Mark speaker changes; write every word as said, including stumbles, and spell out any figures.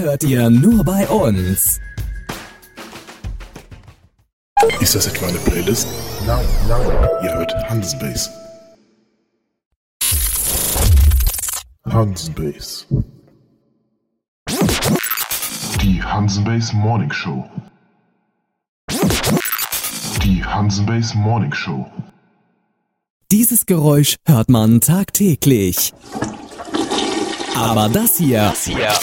Speaker 1: hört ihr nur bei uns.
Speaker 2: Ist das etwa eine Playlist?
Speaker 3: Nein, nein.
Speaker 2: Ihr hört Hansbass.
Speaker 3: Hansbass.
Speaker 2: Die Hansbass Morning Show. Die Hansbass Morning Show.
Speaker 1: Dieses Geräusch hört man tagtäglich. Aber das hier, das hier